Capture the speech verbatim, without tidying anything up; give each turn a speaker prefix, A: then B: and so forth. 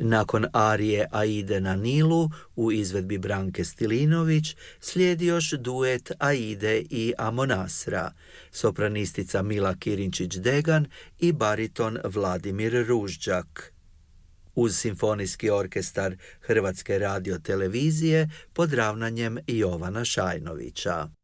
A: Nakon arije Aide na Nilu u izvedbi Branke Stilinović slijedi još duet Aide i Amonasra, sopranistica Mila Kirinčić-Degan i bariton Vladimir Ružđak. Uz simfonijski orkestar Hrvatske radiotelevizije pod ravnanjem Jovana Šajnovića.